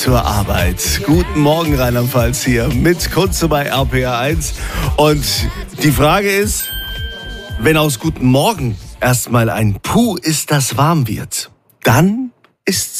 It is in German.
zur Arbeit. Guten Morgen, Rheinland-Pfalz hier mit Kunze bei RPR 1. Und die Frage ist, wenn aus Guten Morgen erstmal ein Puh ist, das warm wird, dann ist's